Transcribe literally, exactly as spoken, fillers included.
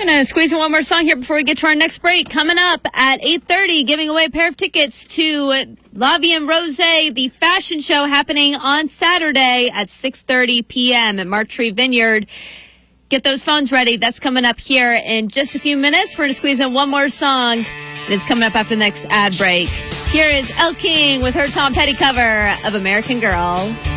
We're going to squeeze in one more song here before we get to our next break. Coming up at eight thirty, giving away a pair of tickets to La Vie en Rose, the fashion show happening on Saturday at six thirty p.m. at Mark Tree Vineyard. Get those phones ready. That's coming up here in just a few minutes. We're going to squeeze in one more song, and it's coming up after the next ad break. Here is Elle King with her Tom Petty cover of American Girl.